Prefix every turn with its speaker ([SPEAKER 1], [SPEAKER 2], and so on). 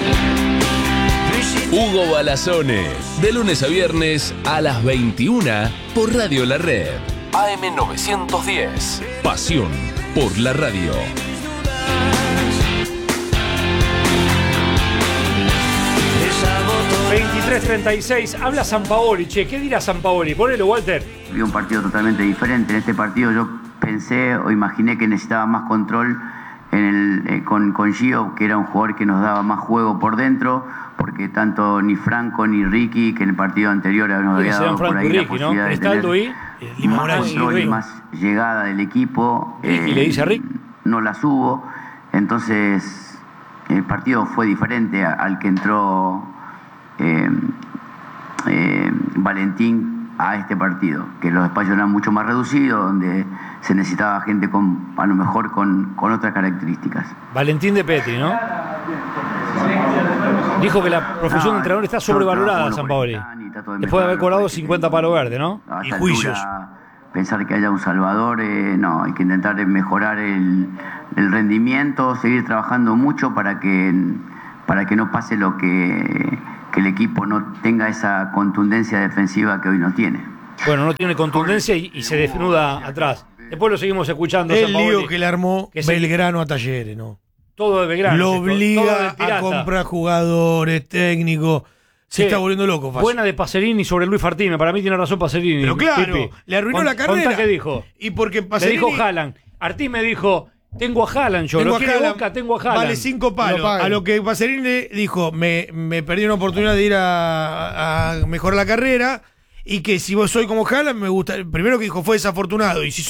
[SPEAKER 1] Hugo Balazone, de lunes a viernes a las 21 por Radio La Red. AM 910. Pasión por la radio.
[SPEAKER 2] ...23:36... habla Sampaoli, che, ¿qué dirá Sampaoli? Ponelo, Walter.
[SPEAKER 3] Vi un partido totalmente diferente. En este partido yo pensé o imaginé que necesitaba más control con Gio, que era un jugador que nos daba más juego por dentro, porque tanto ni Franco ni Ricky, que en el partido anterior nos había dado por ahí la posibilidad de tener más control y más llegada del equipo.
[SPEAKER 2] Y le dice a Rick,
[SPEAKER 3] no las hubo. Entonces el partido fue diferente al que entró Valentín a este partido, que los espacios eran mucho más reducidos, donde se necesitaba gente a lo mejor con otras características.
[SPEAKER 2] Valentín de Petri, ¿no? Dijo que la profesión de entrenador está sobrevalorada, Sampaoli, después de haber cobrado 50 palos verdes, ¿no?
[SPEAKER 3] Y juicios. Pensar que haya un salvador, no, hay que intentar mejorar el rendimiento, seguir trabajando mucho para que no pase lo que el equipo no tenga esa contundencia defensiva que hoy no tiene.
[SPEAKER 2] Bueno, no tiene contundencia y se desnuda atrás. Después lo seguimos escuchando.
[SPEAKER 4] El lío que le armó Belgrano a Talleres, ¿no?
[SPEAKER 2] Todo de Belgrano.
[SPEAKER 4] Lo obliga a comprar jugadores, técnicos. Se está volviendo loco. Fácil.
[SPEAKER 2] Buena de Pacerini sobre Luis Fartime. Para mí tiene razón Pacerini.
[SPEAKER 4] Pero claro, Pipi. Le arruinó la carrera.
[SPEAKER 2] Contá qué dijo.
[SPEAKER 4] Y porque Pacerini...
[SPEAKER 2] Le dijo Haaland. Artime me dijo... Tengo a Haaland, yo lo quiero Boca, tengo a Haaland.
[SPEAKER 4] Vale 5 palos. A lo que Pacerini le dijo, me perdí una oportunidad de ir a mejorar la carrera, y que si vos soy como Haaland, me gusta. Primero que dijo, fue desafortunado, y si